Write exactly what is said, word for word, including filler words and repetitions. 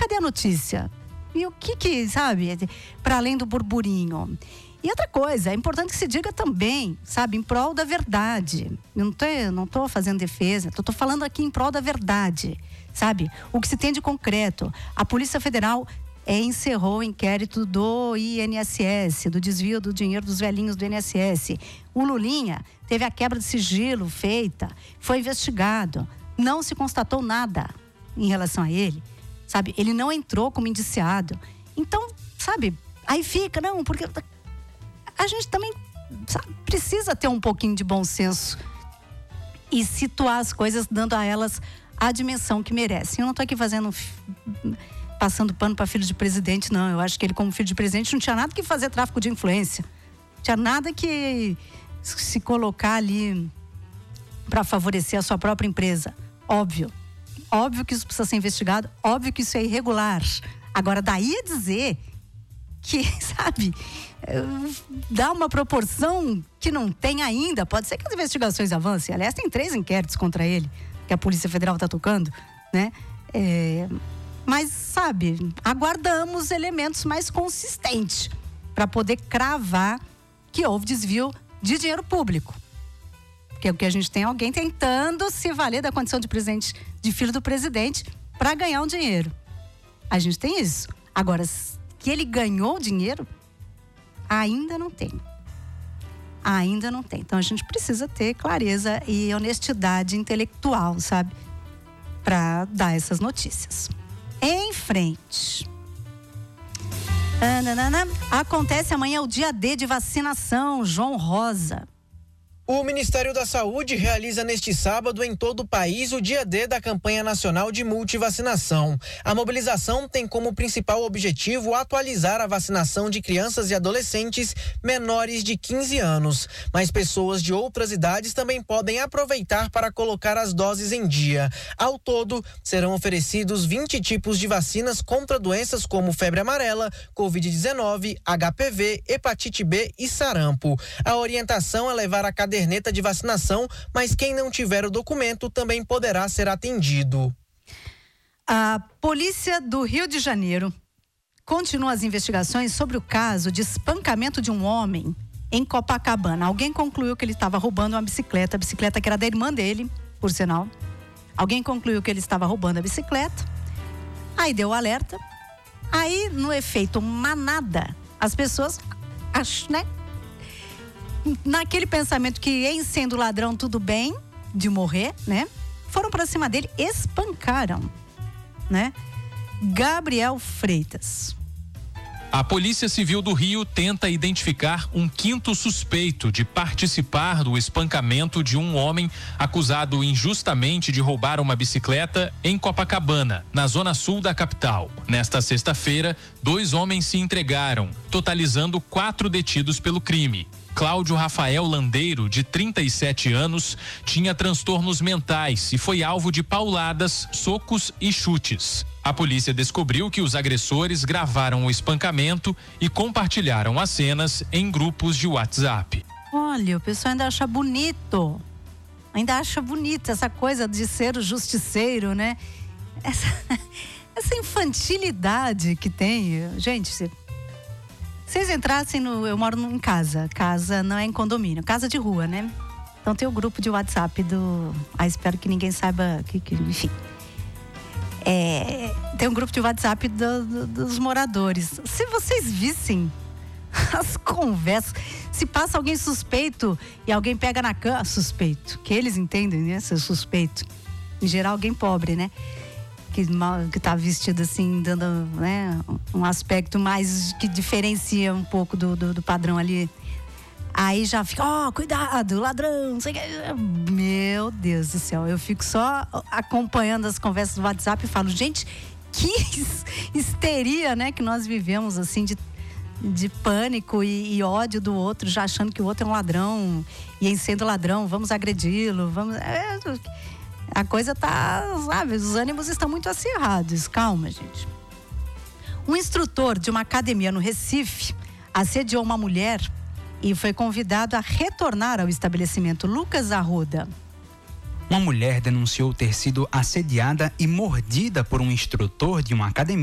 cadê a notícia? E o que que, sabe, para além do burburinho? E outra coisa, é importante que se diga também, sabe, em prol da verdade. Eu não tô, não tô fazendo defesa, tô, tô falando aqui em prol da verdade, sabe? O que se tem de concreto. A Polícia Federal é, encerrou o inquérito do I N S S, do desvio do dinheiro dos velhinhos do I N S S. O Lulinha teve a quebra de sigilo feita, foi investigado, não se constatou nada em relação a ele. Sabe, ele não entrou como indiciado. Então, sabe, aí fica, não, porque a gente também, sabe, precisa ter um pouquinho de bom senso e situar as coisas, dando a elas a dimensão que merecem. Eu não estou aqui fazendo, passando pano para filho de presidente, não. Eu acho que ele, como filho de presidente, não tinha nada que fazer tráfico de influência. Não tinha nada que se colocar ali para favorecer a sua própria empresa. Óbvio. Óbvio que isso precisa ser investigado, óbvio que isso é irregular. Agora, daí a dizer que, sabe, dá uma proporção que não tem ainda. Pode ser que as investigações avancem. Aliás, tem três inquéritos contra ele, que a Polícia Federal está tocando, né? É, mas, sabe, aguardamos elementos mais consistentes para poder cravar que houve desvio de dinheiro público. Que é o que a gente tem, alguém tentando se valer da condição de presidente, de filho do presidente, para ganhar um dinheiro. A gente tem isso. Agora, que ele ganhou dinheiro, ainda não tem. Ainda não tem. Então a gente precisa ter clareza e honestidade intelectual, sabe? Para dar essas notícias. Em frente. Ananana. Acontece amanhã o dia D de vacinação, João Rosa. O Ministério da Saúde realiza neste sábado em todo o país o dia D da campanha nacional de multivacinação. A mobilização tem como principal objetivo atualizar a vacinação de crianças e adolescentes menores de quinze anos. Mas pessoas de outras idades também podem aproveitar para colocar as doses em dia. Ao todo, serão oferecidos vinte tipos de vacinas contra doenças como febre amarela, covid dezenove, H P V, hepatite B e sarampo. A orientação é levar a cada caderneta de vacinação, mas quem não tiver o documento também poderá ser atendido. A Polícia do Rio de Janeiro continua as investigações sobre o caso de espancamento de um homem em Copacabana. Alguém concluiu que ele estava roubando uma bicicleta, a bicicleta que era da irmã dele, por sinal. Alguém concluiu que ele estava roubando a bicicleta, aí deu o alerta, aí no efeito manada, as pessoas, acho, né? Naquele pensamento que em sendo ladrão tudo bem de morrer, né? Foram para cima dele, espancaram, né? Gabriel Freitas. A Polícia Civil do Rio tenta identificar um quinto suspeito de participar do espancamento de um homem acusado injustamente de roubar uma bicicleta em Copacabana, na zona sul da capital. Nesta sexta-feira, dois homens se entregaram, totalizando quatro detidos pelo crime. Cláudio Rafael Landeiro, de trinta e sete anos, tinha transtornos mentais e foi alvo de pauladas, socos e chutes. A polícia descobriu que os agressores gravaram o espancamento e compartilharam as cenas em grupos de WhatsApp. Olha, o pessoal ainda acha bonito. Ainda acha bonita essa coisa de ser o justiceiro, né? Essa, essa infantilidade que tem. Gente, se vocês entrassem no... Eu moro em casa. Casa não é em condomínio. Casa de rua, né? Então tem o grupo de WhatsApp do... Ah, espero que ninguém saiba... Que, que, enfim. É, tem um grupo de WhatsApp do, do, dos moradores. Se vocês vissem as conversas... Se passa alguém suspeito e alguém pega na cama... Suspeito. Que eles entendem, né? Ser suspeito. Em geral, alguém pobre, né? Que, mal, que tá vestido assim, dando, né, um aspecto mais que diferencia um pouco do, do, do padrão ali. Aí já fica, ó, oh, cuidado, ladrão, não sei o que. Meu Deus do céu, eu fico só acompanhando as conversas do WhatsApp e falo, gente, que histeria, né, que nós vivemos, assim, de, de pânico e, e ódio do outro, já achando que o outro é um ladrão, e em sendo ladrão, vamos agredi-lo, vamos... É, a coisa tá, sabe, os ânimos estão muito acirrados. Calma, gente. Um instrutor de uma academia no Recife assediou uma mulher e foi convidado a retornar ao estabelecimento. Lucas Arruda. Uma mulher denunciou ter sido assediada e mordida por um instrutor de uma academia